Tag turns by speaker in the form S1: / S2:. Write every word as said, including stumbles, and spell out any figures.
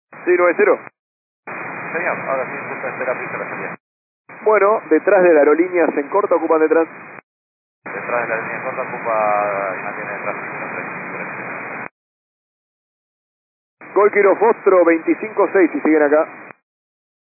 S1: Sí, nueve cero.
S2: Señor, ahora sí, intenta esperar prisa la salida.
S1: Bueno, detrás de la aerolínea se en corta, ocupan detrás.
S2: Detrás de la línea corta ocupa y mantiene el tráfico.
S1: Gol Kilo Fostro veinticinco seis, si siguen acá.